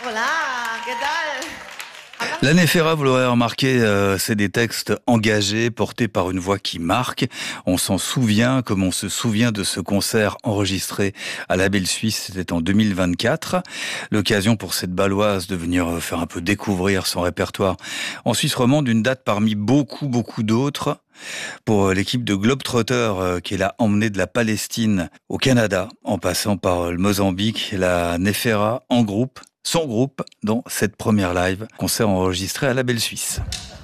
Hola, ¿qué tal? La Néféra, vous l'aurez remarqué, c'est des textes engagés, portés par une voix qui marque. On s'en souvient comme on se souvient de ce concert enregistré à la Belle Suisse, c'était en 2024. L'occasion pour cette Baloise de venir faire un peu découvrir son répertoire en Suisse romande, une date parmi beaucoup d'autres. Pour l'équipe de Globetrotters qui l'a emmené de la Palestine au Canada, en passant par le Mozambique, la Néféra en groupe, son groupe, dans cette première live, concert enregistré à la Belle Suisse.